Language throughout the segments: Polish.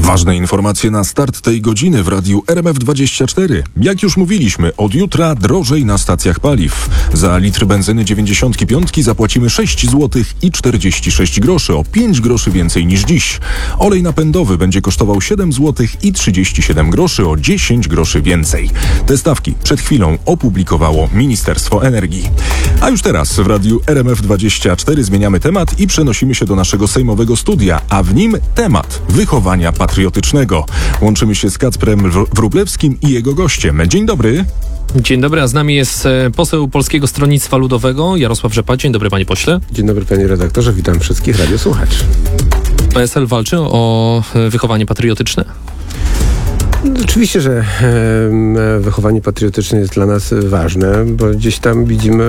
Ważne informacje na start tej godziny w radiu RMF24. Jak już mówiliśmy, od jutra drożej na stacjach paliw. Za litr benzyny 95 zapłacimy 6 zł i 46 groszy, o 5 groszy więcej niż dziś. Olej napędowy będzie kosztował 7 zł i 37 groszy, o 10 groszy więcej. Te stawki przed chwilą opublikowało Ministerstwo Energii. A już teraz w radiu RMF24 zmieniamy temat i przenosimy się do naszego sejmowego studia, a w nim temat wychowania patriotycznego. Łączymy się z Kacprem Wróblewskim i jego gościem. Dzień dobry. Dzień dobry, a z nami jest poseł Polskiego Stronnictwa Ludowego Jarosław Rzepa. Dzień dobry, panie pośle. Dzień dobry, panie redaktorze. Witam wszystkich radiosłuchaczy. PSL walczy o wychowanie patriotyczne? Oczywiście, że wychowanie patriotyczne jest dla nas ważne, bo gdzieś tam widzimy,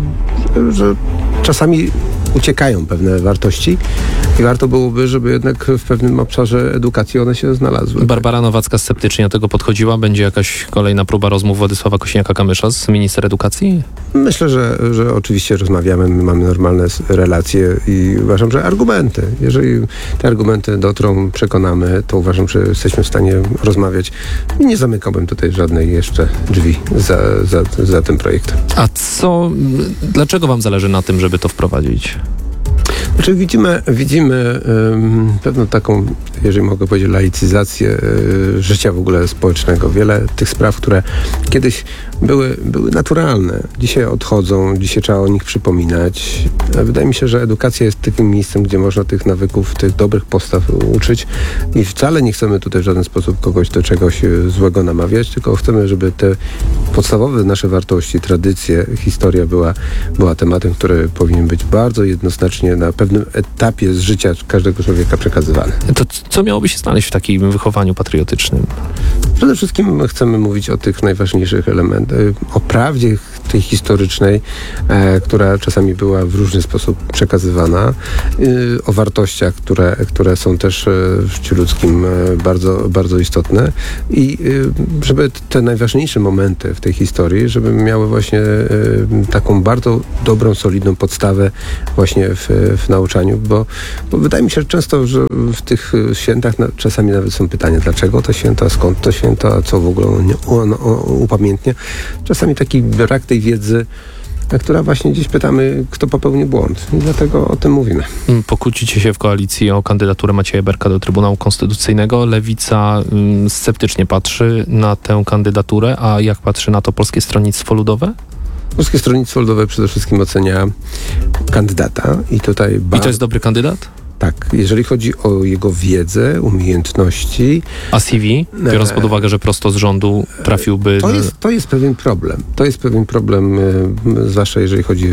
że czasami uciekają pewne wartości i warto byłoby, żeby jednak w pewnym obszarze edukacji one się znalazły. Barbara Nowacka sceptycznie do tego podchodziła. Będzie jakaś kolejna próba rozmów Władysława Kosiniaka-Kamysza z minister edukacji? Myślę, że oczywiście rozmawiamy, my mamy normalne relacje i uważam, że jeżeli te argumenty dotrą, przekonamy, to uważam, że jesteśmy w stanie rozmawiać i nie zamykałbym tutaj żadnej jeszcze drzwi za tym projektem. A dlaczego wam zależy na tym, żeby to wprowadzić? Znaczy widzimy pewną taką, jeżeli mogę powiedzieć, laicyzację życia w ogóle społecznego. Wiele tych spraw, które kiedyś były naturalne, dzisiaj odchodzą, dzisiaj trzeba o nich przypominać. Wydaje mi się, że edukacja jest takim miejscem, gdzie można tych nawyków, tych dobrych postaw uczyć i wcale nie chcemy tutaj w żaden sposób kogoś do czegoś złego namawiać, tylko chcemy, żeby te podstawowe nasze wartości, tradycje, historia była tematem, który powinien być bardzo jednoznacznie na pewnym etapie z życia każdego człowieka przekazywany. To co miałoby się znaleźć w takim wychowaniu patriotycznym? Przede wszystkim chcemy mówić o tych najważniejszych elementach, o prawdzie tej historycznej, która czasami była w różny sposób przekazywana, o wartościach, które są też w życiu ludzkim bardzo, bardzo istotne i żeby te najważniejsze momenty w tej historii, żeby miały właśnie taką bardzo dobrą, solidną podstawę właśnie w nauczaniu, bo wydaje mi się że często, że w tych świętach czasami nawet są pytania, dlaczego to święto, skąd to święto, a co w ogóle ono upamiętnia. Czasami taki brak tej wiedzy, która właśnie dziś pytamy, kto popełnił błąd. I dlatego o tym mówimy. Pokłócicie się w koalicji o kandydaturę Macieja Berka do Trybunału Konstytucyjnego. Lewica sceptycznie patrzy na tę kandydaturę, a jak patrzy na to Polskie Stronnictwo Ludowe? Polskie Stronnictwo Ludowe przede wszystkim ocenia kandydata i tutaj... I to jest dobry kandydat? Tak, jeżeli chodzi o jego wiedzę, umiejętności... A CV? Biorąc pod uwagę, że prosto z rządu trafiłby... To jest pewien problem. To jest pewien problem, zwłaszcza jeżeli chodzi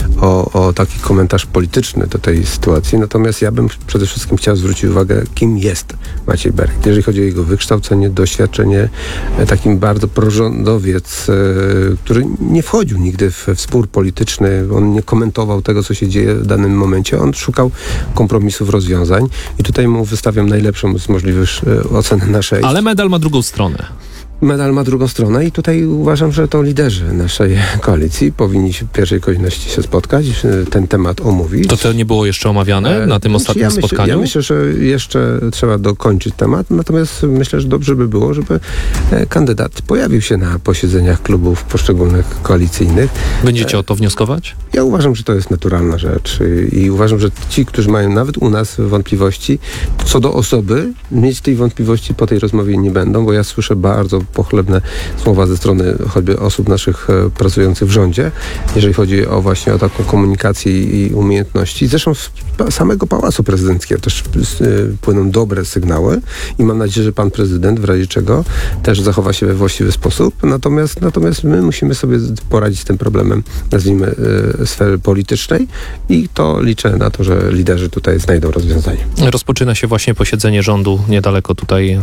o taki komentarz polityczny do tej sytuacji. Natomiast ja bym przede wszystkim chciał zwrócić uwagę, kim jest Maciej Berk. Jeżeli chodzi o jego wykształcenie, doświadczenie, takim bardzo prorządowiec, który nie wchodził nigdy w spór polityczny, on nie komentował tego, co się dzieje w danym momencie. On szukał kompromisów, rozwiązań i tutaj mu wystawiam najlepszą z możliwych ocen na 6. Ale medal ma drugą stronę. Medal ma drugą stronę i tutaj uważam, że to liderzy naszej koalicji powinni w pierwszej kolejności się spotkać, ten temat omówić. To nie było jeszcze omawiane na tym ostatnim spotkaniu? Ja myślę, że jeszcze trzeba dokończyć temat, natomiast myślę, że dobrze by było, żeby kandydat pojawił się na posiedzeniach klubów poszczególnych koalicyjnych. Będziecie o to wnioskować? Ja uważam, że to jest naturalna rzecz i uważam, że ci, którzy mają nawet u nas wątpliwości, co do osoby, mieć tej wątpliwości po tej rozmowie nie będą, bo ja słyszę bardzo pochlebne słowa ze strony choćby osób naszych pracujących w rządzie, jeżeli chodzi o właśnie o taką komunikację i umiejętności. Zresztą z samego Pałacu Prezydenckiego też płyną dobre sygnały i mam nadzieję, że pan prezydent w razie czego też zachowa się we właściwy sposób. Natomiast my musimy sobie poradzić z tym problemem, nazwijmy, sfery politycznej i to liczę na to, że liderzy tutaj znajdą rozwiązanie. Rozpoczyna się właśnie posiedzenie rządu niedaleko tutaj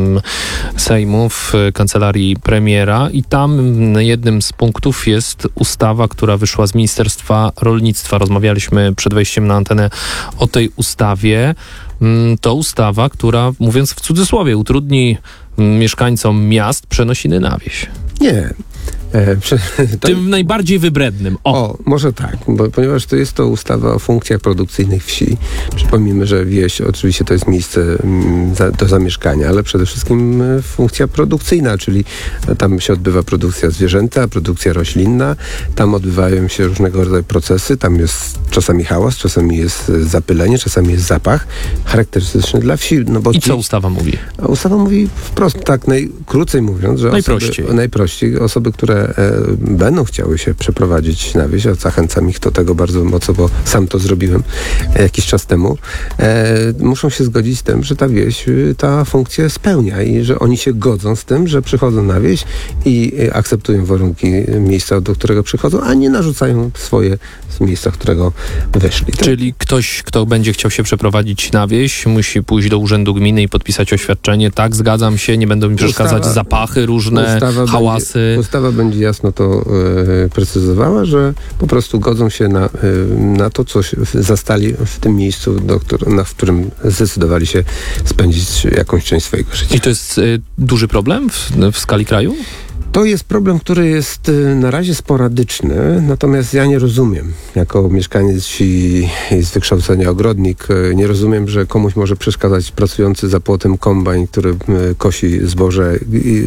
Sejmu w kancelarii premiera i tam jednym z punktów jest ustawa, która wyszła z Ministerstwa Rolnictwa. Rozmawialiśmy przed wejściem na antenę o tej ustawie. To ustawa, która, mówiąc w cudzysłowie, utrudni mieszkańcom miast przenosiny na wieś. Nie. Tym najbardziej wybrednym. Może tak, ponieważ to jest to ustawa o funkcjach produkcyjnych wsi. Przypomnijmy, że wieś oczywiście to jest miejsce do zamieszkania, ale przede wszystkim funkcja produkcyjna, czyli tam się odbywa produkcja zwierzęta, produkcja roślinna, tam odbywają się różnego rodzaju procesy, tam jest czasami hałas, czasami jest zapylenie, czasami jest zapach charakterystyczny dla wsi. I co ustawa mówi? Ustawa mówi wprost, tak najkrócej mówiąc, że najprościej osoby, które będą chciały się przeprowadzić na wieś, a zachęcam ich do tego bardzo mocno, bo sam to zrobiłem jakiś czas temu, muszą się zgodzić z tym, że ta wieś ta funkcję spełnia i że oni się godzą z tym, że przychodzą na wieś i akceptują warunki miejsca, do którego przychodzą, a nie narzucają swoje z miejsca, z którego weszli. Tak? Czyli ktoś, kto będzie chciał się przeprowadzić na wieś, musi pójść do urzędu gminy i podpisać oświadczenie. Tak, zgadzam się, nie będą mi przeszkadzać zapachy różne, hałasy. Ustawa będzie jasno to precyzowała, że po prostu godzą się na to, co zastali w tym miejscu, w którym zdecydowali się spędzić jakąś część swojego życia. I to jest duży problem w skali kraju? To jest problem, który jest na razie sporadyczny, natomiast ja nie rozumiem, jako mieszkaniec wsi i z wykształcenia ogrodnik, nie rozumiem, że komuś może przeszkadzać pracujący za płotem kombajn, który kosi zboże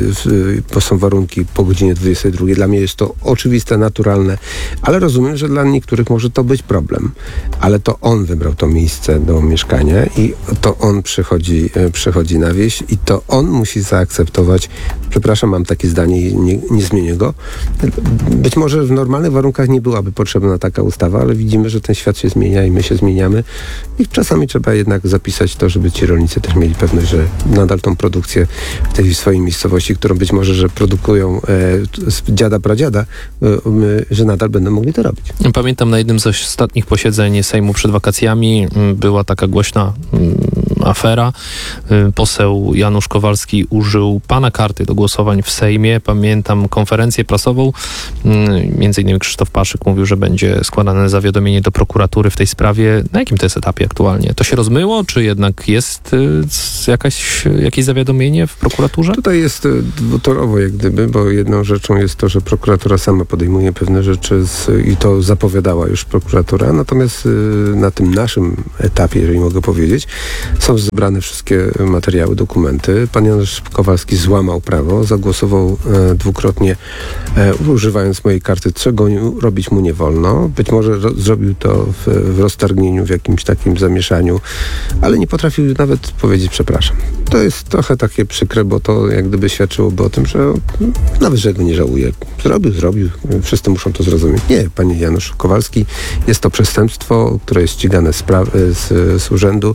bo są warunki po godzinie 22. Dla mnie jest to oczywiste, naturalne, ale rozumiem, że dla niektórych może to być problem. Ale to on wybrał to miejsce do mieszkania i to on przychodzi na wieś i to on musi zaakceptować, przepraszam, mam takie zdanie i nie zmienię go. Być może w normalnych warunkach nie byłaby potrzebna taka ustawa, ale widzimy, że ten świat się zmienia i my się zmieniamy i czasami trzeba jednak zapisać to, żeby ci rolnicy też mieli pewność, że nadal tą produkcję w tej swojej miejscowości, którą być może, że produkują z dziada, pradziada, że nadal będą mogli to robić. Pamiętam na jednym z ostatnich posiedzeń Sejmu przed wakacjami była taka głośna afera. Poseł Janusz Kowalski użył pana karty do głosowań w Sejmie. Pamiętam konferencję prasową. Między innymi Krzysztof Paszyk mówił, że będzie składane zawiadomienie do prokuratury w tej sprawie. Na jakim to jest etapie aktualnie? To się rozmyło, czy jednak jest jakieś zawiadomienie w prokuraturze? Tutaj jest dwutorowo jak gdyby, bo jedną rzeczą jest to, że prokuratura sama podejmuje pewne rzeczy i to zapowiadała już prokuratura. Natomiast na tym naszym etapie, jeżeli mogę powiedzieć, są zebrane wszystkie materiały, dokumenty. Pan Janusz Kowalski złamał prawo, zagłosował dwukrotnie używając mojej karty, czego robić mu nie wolno. Być może zrobił to w roztargnieniu, w jakimś takim zamieszaniu, ale nie potrafił nawet powiedzieć przepraszam. To jest trochę takie przykre, bo to jak gdyby świadczyłoby o tym, że nawet, że go nie żałuje. Zrobił. Wszyscy muszą to zrozumieć. Nie, panie Janusz Kowalski, jest to przestępstwo, które jest ścigane z urzędu.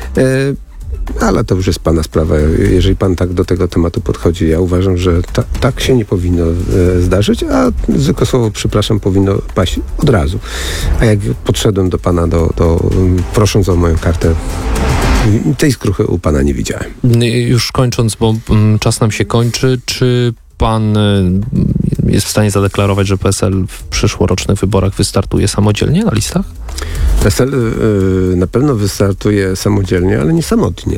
Ale to już jest pana sprawa. Jeżeli pan tak do tego tematu podchodzi, ja uważam, że tak się nie powinno zdarzyć, a zwykłe słowo przepraszam powinno paść od razu. A jak podszedłem do pana, prosząc o moją kartę, tej skruchy u pana nie widziałem. Już kończąc, bo czas nam się kończy, czy pan jest w stanie zadeklarować, że PSL w przyszłorocznych wyborach wystartuje samodzielnie na listach? PSL na pewno wystartuje samodzielnie, ale nie samotnie.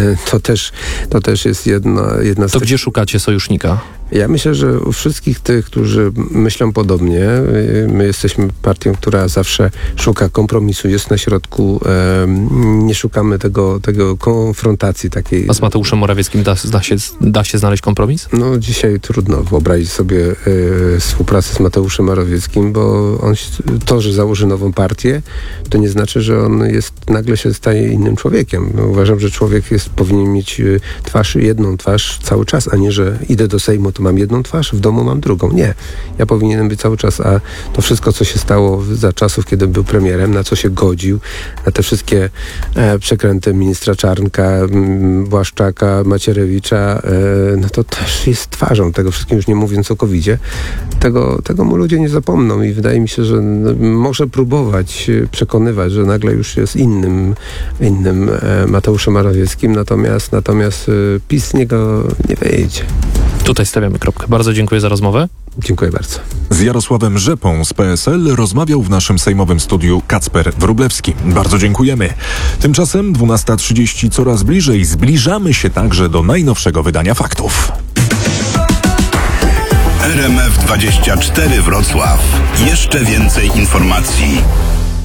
To też jest jedna z To gdzie szukacie sojusznika? Ja myślę, że u wszystkich tych, którzy myślą podobnie, my jesteśmy partią, która zawsze szuka kompromisu, jest na środku, nie szukamy tego konfrontacji takiej. A z Mateuszem Morawieckim da się znaleźć kompromis? No dzisiaj trudno wyobrazić sobie współpracę z Mateuszem Morawieckim, bo to, że założy nową partię, to nie znaczy, że on nagle się staje innym człowiekiem. No, uważam, że człowiek powinien mieć jedną twarz cały czas, a nie, że idę do Sejmu, to mam jedną twarz, w domu mam drugą. Nie. Ja powinienem być cały czas, a to wszystko, co się stało za czasów, kiedy był premierem, na co się godził, na te wszystkie przekręty ministra Czarnka, Błaszczaka, Macierewicza, no to też jest twarzą tego wszystkim, już nie mówiąc o COVID-zie. Tego mu ludzie nie zapomną i wydaje mi się, że może próbować przekonywać, że nagle już jest innym Mateuszem Morawieckim, natomiast PiS z niego nie wyjdzie. Tutaj stawiamy kropkę. Bardzo dziękuję za rozmowę. Dziękuję bardzo. Z Jarosławem Rzepą z PSL rozmawiał w naszym sejmowym studiu Kacper Wróblewski. Bardzo dziękujemy. Tymczasem 12:30 coraz bliżej. Zbliżamy się także do najnowszego wydania faktów. RMF24 Wrocław. Jeszcze więcej informacji